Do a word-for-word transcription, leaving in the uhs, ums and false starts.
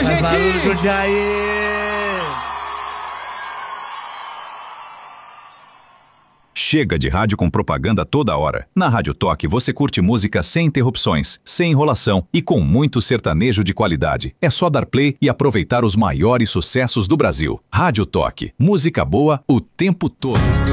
gente! Barulho, Jundiaí! Chega de rádio com propaganda toda hora. Na Rádio Toque você curte música sem interrupções, sem enrolação e com muito sertanejo de qualidade. É só dar play e aproveitar os maiores sucessos do Brasil. Rádio Toque. Música boa o tempo todo.